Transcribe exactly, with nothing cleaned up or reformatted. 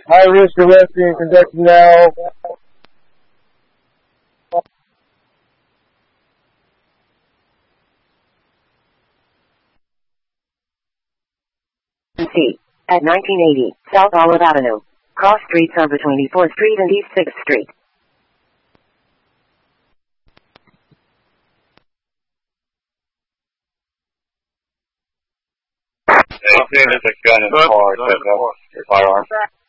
High risk arrest being conducted now. C. At nineteen eighty, South Olive Avenue. Cross streets are between East fourth Street and East sixth Street. Hey, there's a gun in the car. Your firearm.